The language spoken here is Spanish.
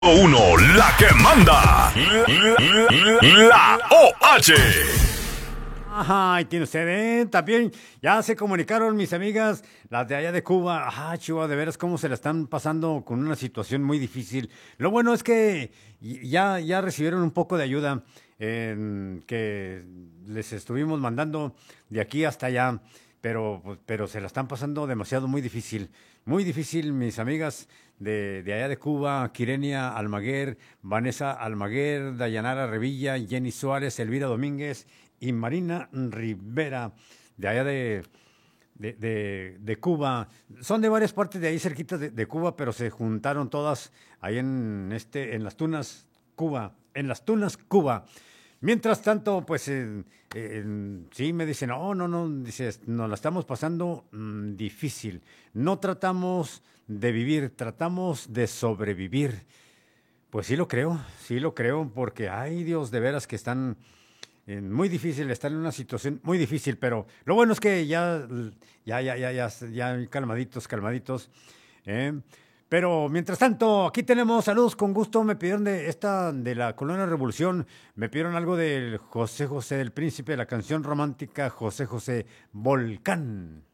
Uno, la que manda. La OH. Ajá, y tiene usted, también ya se comunicaron mis amigas, las de allá de Cuba. Ajá, Chihuahua, de veras cómo se la están pasando con una situación muy difícil. Lo bueno es que ya recibieron un poco de ayuda que les estuvimos mandando de aquí hasta allá, pero se la están pasando demasiado muy difícil, mis amigas de allá de Cuba, Quirenia Almaguer, Vanessa Almaguer, Dayanara Revilla, Jenny Suárez, Elvira Domínguez y Marina Rivera, de allá de Cuba. Son de varias partes de ahí cerquitas de Cuba, pero se juntaron todas ahí en Las Tunas, Cuba, en Las Tunas, Cuba. Mientras tanto, pues sí me dicen, no, dices, nos la estamos pasando difícil. No tratamos de vivir, tratamos de sobrevivir. Pues sí lo creo, porque ay Dios, de veras que están muy difícil, están en una situación muy difícil, pero lo bueno es que ya calmaditos. ¿eh? Pero mientras tanto, aquí tenemos saludos con gusto. Me pidieron de la Colonia Revolución, me pidieron algo del José José, del Príncipe, de la canción romántica José José Volcán.